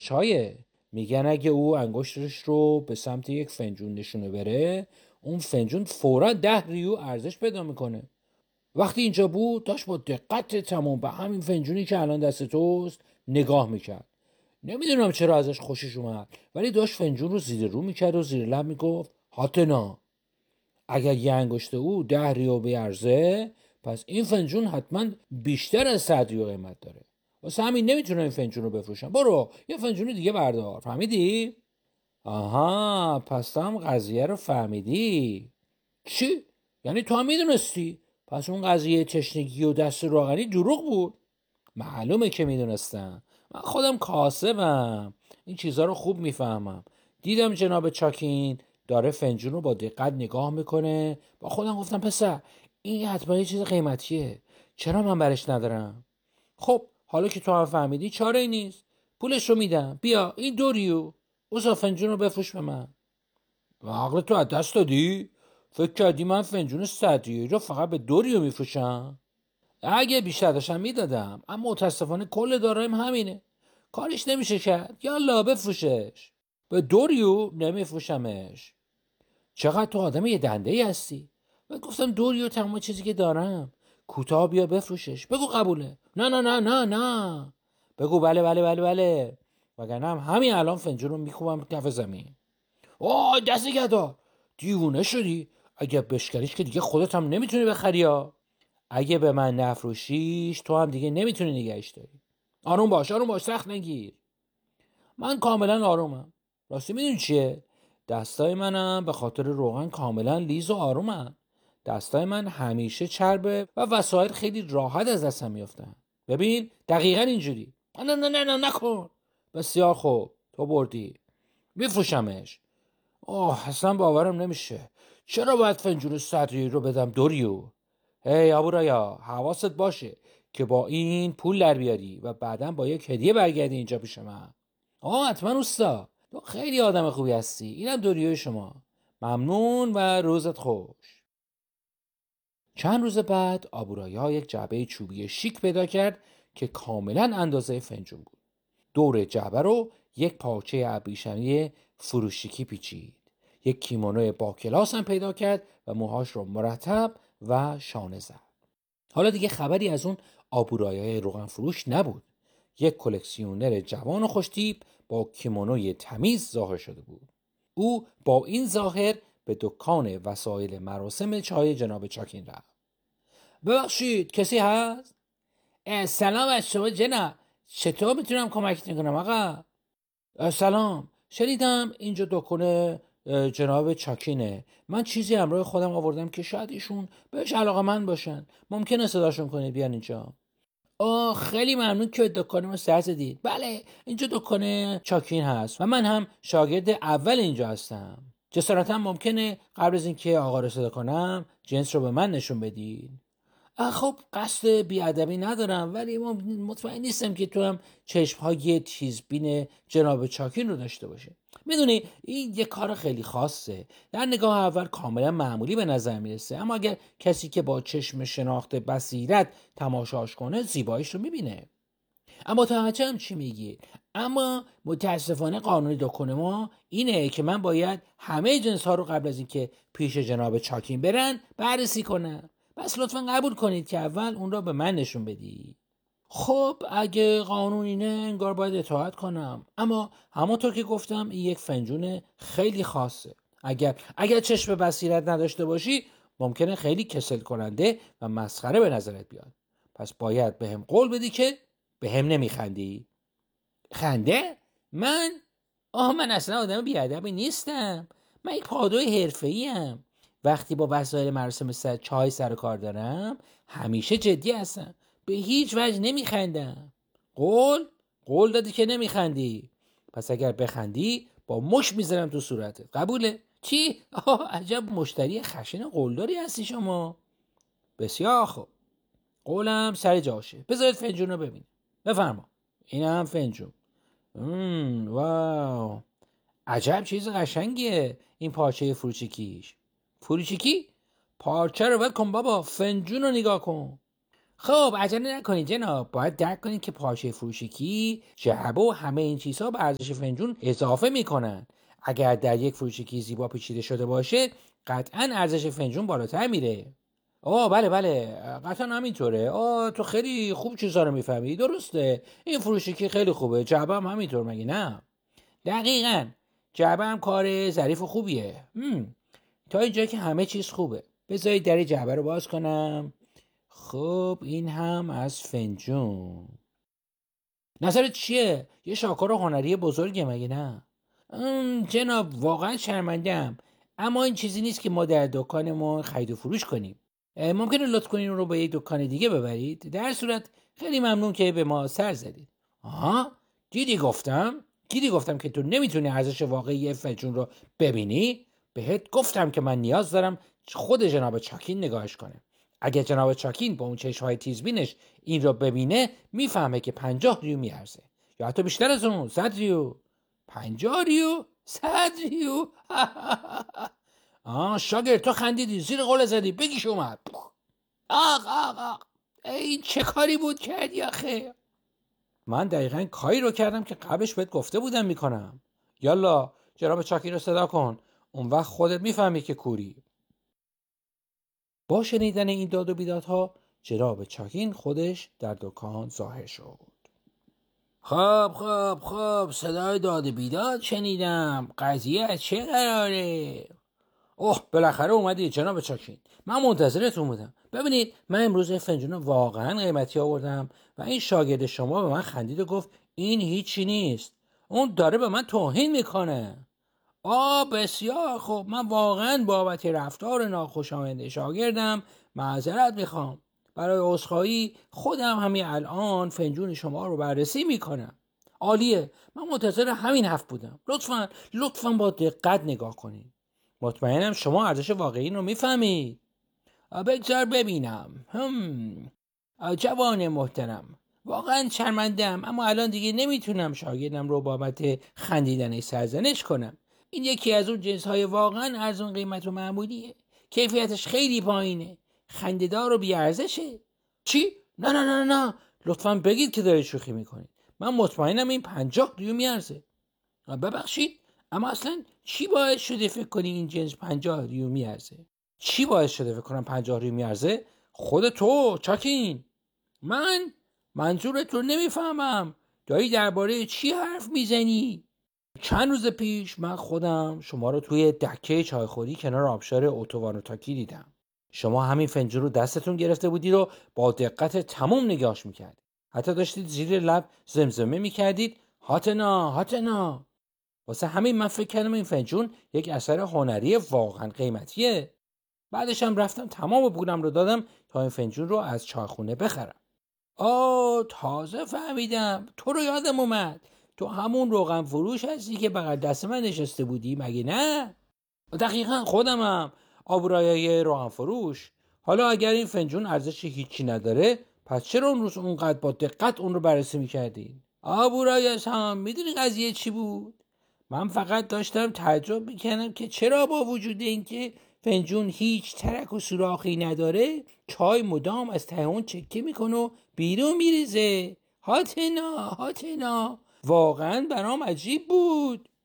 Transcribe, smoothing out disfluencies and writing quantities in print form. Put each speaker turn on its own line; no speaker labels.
چایه. میگن اگه او انگشتش رو به سمت یک فنجون نشونه بره، اون فنجون فوراً 10 ریو ارزش پیدا میکنه. وقتی اینجا بود داشت با دقت تمام به همین فنجونی که الان دست توست نگاه میکرد. نمیدونم چرا ازش خوشش اومد، ولی داشت فنجون رو زیر رو میکرد و زیر لب میگفت هاتنا. اگر یه انگشت او 10 ریو بیارزه، پس این فنجون حتما بیشتر از 100 ریو قیمت داره. واسه همین نمیتونه این فنجون رو بفروشم. برو یه فنجون دیگه بردار. فهمیدی؟ آها، پس تو هم قضیه رو فهمیدی. چی؟ یعنی تو هم میدونستی؟ پس اون قضیه تشنگی و دست روغنی دروغ بود. معلومه که میدونستم. من خودم کاسبم، این چیزها رو خوب میفهمم. دیدم جناب چاکین داره فنجون رو با دقت نگاه میکنه. با خودم گفتم پسر این حتما یه چیز قیمتیه، چرا من برش ندارم؟ خب حالا که تو هم فهمیدی چاره ای نیست، پولش رو میدم. بیا این 2 ریو، اوزا فنجون رو بفروش به من. و عقل تو از دست دادی؟ فکر کردی من فنجون 100 ریو رو فقط به 2 ریو میفروشم؟ اگه بیشتر داشتم میدادم، اما متاسفانه کل داراییم همینه، کارش نمیشه کرد. یالا بفروشش. به 2 ریو نمیفروشمش. چقدر تو آدم یه دنده ای هستی. من گفتم 2 ریو تمام چیزی که دارم. کوتاه بیا بفروشش. بگو قبوله. نه نه نه نه نه. بگو بله بله بله بله، وگرنه همین الان فنجون رو میکوبم کف زمین. اوه دست گدا، دیوونه شدی؟ اگه بشکریش که دیگه خودت هم نمیتونی بخری ها. اگه به من نفروشیش تو هم دیگه نمیتونی نگهش داری. آروم باش آروم باش، سخت نگیر. من کاملا آرومم. راستی میدونی چیه؟ دستای منم به خاطر روغن کاملا لیز و آرومم. دستای من همیشه چربه و وسایل خیلی راحت از دستم میافتن. ببین دقیقا اینجوری. نه نه نه نه نکن. بسیار خوب، تو بردی. میفروشمش. اصلا باورم نمیشه. چرا باید فنجون 100 ریال رو بدم 2 ریو؟ هی ابورایا، حواست باشه که با این پول در بیاری و بعداً با یک هدیه برگردی اینجا پیش من. حتما استا، تو خیلی آدم خوبی هستی. اینم 2 ریوی شما. ممنون و روزت خوش. چند روز بعد آبورایا یک جعبه چوبی شیک پیدا کرد که کاملا اندازه فنجون بود. دور جعبه رو یک پارچه ابریشمی فروشیکی پیچید. یک کیمونوی با کلاس هم پیدا کرد و موهاش رو مرتب و شانه زد. حالا دیگه خبری از اون آبورایای روغن فروش نبود. یک کلکسیونر جوان و خوشتیپ با کیمونوی تمیز ظاهر شده بود. او با این ظاهر به دکان وسایل مراسم چای جناب چاکین رفت. ببخشید کسی هست؟ سلام از شما جناب، چطور میتونم کمکتون کنم آقا؟ سلام، شنیدم اینجا دکان جناب چاکینه. من چیزی همراه خودم آوردم که شاید ایشون بهش علاقه‌مند باشن. ممکنه صداشون کنید بیان اینجا؟ خیلی ممنون که دکان ما سر زدید. بله اینجا دکان چاکین هست و من هم شاگرد اول اینجا هستم. جسارتا ممکنه قبل از اینکه آقا رو صدا کنم جنس رو به من نشون بدید؟ خب قصد بیادبی ندارم، ولی مطمئن نیستم که تو هم چشمهای تیزبین جناب چاکین رو داشته باشه. میدونی این یه کار خیلی خاصه. در نگاه اول کاملا معمولی به نظر میرسه، اما اگر کسی که با چشم شناخت بصیرت تماشاش کنه زیباییش رو میبینه. اما متوجهم چی میگی. اما متاسفانه قانون دکان ما اینه که من باید همه جنس ها رو قبل از اینکه پیش جناب چاکین برن بررسی کنم. بس لطفا قبول کنید که اول اون را به من نشون بدی. خب اگه قانون اینه انگار باید اطاعت کنم، اما همونطور که گفتم این یک فنجون خیلی خاصه. اگر چشم بصیرت نداشته باشی ممکنه خیلی کسل کننده و مسخره به نظرت بیاد. پس باید به هم قول بدی که به هم نمیخندی. خنده؟ من اصلا آدم بیادبی نیستم. من یک پادوی حرفه‌ایم. وقتی با وسایل مراسم چای سر کار دارم همیشه جدی هستم، به هیچ وجه نمیخندم. قول دادی که نمیخندی. پس اگر بخندی با مش میذارم تو صورتت. قبوله؟ چی؟ عجب مشتری خشن قولداری هستی شما. بسیار خوب، قولم سر جاشه. بذارید فنجون رو ببینیم. بفرما. این هم فنجون. واو، عجب چیز قشنگیه این پارچه فروچیکیش. فروچیکی؟ پارچه رو ول کن بابا، فنجون رو نگاه کن. خب عجله نکنید جناب، باید درک کنید که پارچه فروشگی، جعبه و همه این چیزها به ارزش فنجون اضافه میکنن. اگر در یک فروشگی زیبا پیچیده شده باشه قطعا ارزش فنجون بالاتر میره. بله قطعا همینطوره. تو خیلی خوب چیزا رو میفهمی. درسته، این فروشگی خیلی خوبه، جعبه هم همینطور، مگه نه؟ دقیقاً، جعبه هم کار ظریف و خوبیه. تا اینجا که همه چیز خوبه. بذارید در جعبه رو باز کنم. خب این هم از فنجون. نظرت چیه؟ یه شاهکار هنری بزرگه، مگه نه؟ جناب واقعا شرمنده‌ام، اما این چیزی نیست که ما در دکانمون خرید و فروش کنیم. ممکنه لطف کنین اون رو به یک دکان دیگه ببرید؟ در صورت خیلی ممنون که به ما سر زدید. دیدی گفتم که تو نمیتونی ارزش واقعی فنجون رو ببینی. بهت گفتم که من نیاز دارم خود جناب چاکین نگاهش کنه. اگه جناب چاکین با اون چشم‌های تیزبینش این رو ببینه میفهمه که 50 ریو میارزه، یا حتی بیشتر از اون، 100 ریو. 50 ریو؟ 100 ریو؟ شاگرد تو خندیدی، زیر قول زدی، بگیش اومد. آق این چه کاری بود کردی آخه؟ من دقیقاً کاری رو کردم که قبلش بهت گفته بودم میکنم. یالا جناب چاکین رو صدا کن، اون وقت خودت میفهمی که کوری. با شنیدن این داد و بیدادها جناب چاکین خودش در دکان ظاهر شد. خب صدای داد و بیداد شنیدم، قضیه از چه قراره؟ بالاخره اومدی جناب چاکین، من منتظرتون بودم. ببینید من امروز فنجون واقعا قیمتی آوردم و این شاگرد شما به من خندید و گفت این هیچی نیست، اون داره به من توهین میکنه. بسیار خوب، من واقعا بابت رفتار ناخوشایند شاگردم معذرت میخوام. برای عذرخواهی خودم همین الان فنجون شما رو بررسی میکنم. عالیه، من منتظر همین حرف بودم. لطفاً با دقت نگاه کنید. مطمئنم شما ارزش واقعی رو میفهمید. بگذار ببینم. جوان محترم، واقعا شرمنده‌ام، اما الان دیگه نمیتونم شاگردم رو بابت خندیدنش سرزنش کنم. این یکی از اون جنس‌های واقعا ارزون قیمت و معمولیه. کیفیتش خیلی پایینه، خنده‌دار و بی‌ارزشه. چی؟ نه لطفاً بگید که دارید شوخی میکنید. من مطمئنم این 50 ریو میارزه. ببخشید، اما اصلا چی باعث شده فکر کنی این جنس 50 ریو میارزه؟ چی باعث شده فکر کنم 50 ریو میارزه؟ خود تو چاکین. من منظورت رو نمیفهمم. داری درباره چی حرف میزنی؟ چند روز پیش من خودم شما رو توی دکه چایخوری کنار آبشار اتووانوتاکی دیدم. شما همین فنجون رو دستتون گرفته بودید و با دقت تمام نگاهش میکرد. حتی داشتید زیر لب زمزمه میکردید هاتنا. واسه همین من فکر کردم این فنجون یک اثر هنری واقعا قیمتیه. بعدش هم رفتم تمام پولم رو دادم تا این فنجون رو از چایخونه بخرم. تازه فهمیدم، تو رو یادم اومد. تو همون روغن فروش هستی که بغل دست من نشسته بودی، مگه نه؟ دقیقاً خودمم، آبورایای روغن فروش. حالا اگر این فنجون ارزش هیچی نداره، پس چرا اون روز اونقدر با دقت اون رو بررسی میکردی؟ آبورایش هم میدونی قضیه چی بود؟ من فقط داشتم تعجب میکنم که چرا با وجود اینکه فنجون هیچ ترک و سوراخی نداره، چای مدام از ته اون چکه میکنه و بیرون میریزه. هاتنا واقعا برام عجیب بود.